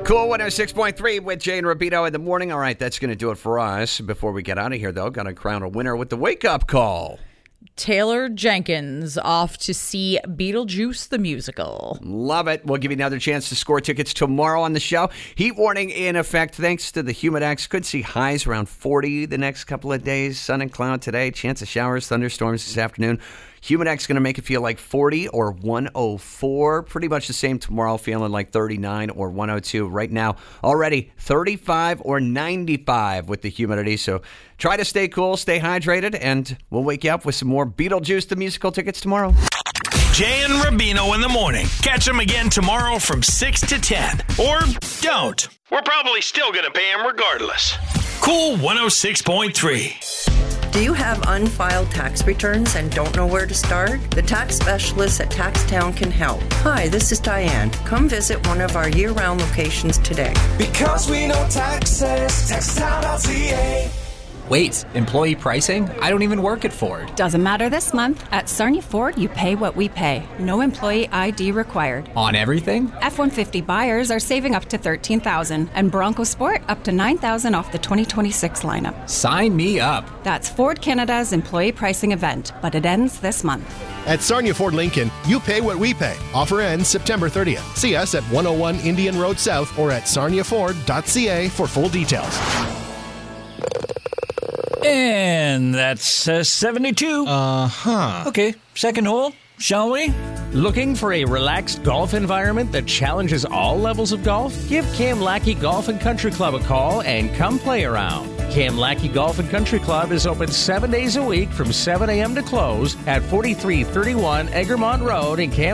Cool 106.3 with Jay and Rubino in the morning. All right, that's going to do it for us. Before we get out of here, though, got to crown a winner with the wake-up call. Taylor Jenkins off to see Beetlejuice the musical. Love it. We'll give you another chance to score tickets tomorrow on the show. Heat warning in effect thanks to the Humidex. Could see highs around 40 the next couple of days. Sun and cloud today. Chance of showers, thunderstorms this afternoon. Humidex going to make it feel like 40 or 104. Pretty much the same tomorrow, feeling like 39 or 102. Right now, already 35 or 95 with the humidity. So try to stay cool, stay hydrated, and we'll wake you up with some more Beetlejuice the musical tickets tomorrow. Jay and Rubino in the morning. Catch them again tomorrow from 6 to 10. Or don't. We're probably still going to pay them regardless. Cool 106.3. Do you have unfiled tax returns and don't know where to start? The tax specialists at TaxTown can help. Hi, this is Diane. Come visit one of our year-round locations today. Because we know taxes, TaxTown.ca. Wait, employee pricing? I don't even work at Ford. Doesn't matter this month. At Sarnia Ford, you pay what we pay. No employee ID required. On everything? F-150 buyers are saving up to $13,000 and Bronco Sport up to $9,000 off the 2026 lineup. Sign me up. That's Ford Canada's employee pricing event, but it ends this month. At Sarnia Ford Lincoln, you pay what we pay. Offer ends September 30th. See us at 101 Indian Road South or at sarniaford.ca for full details. And that's 72. Okay, second hole, shall we? Looking for a relaxed golf environment that challenges all levels of golf? Give Cam Lackey Golf and Country Club a call and come play around. Cam Lackey Golf and Country Club is open 7 days a week from 7 a.m. to close at 4331 Egremont Road in Cam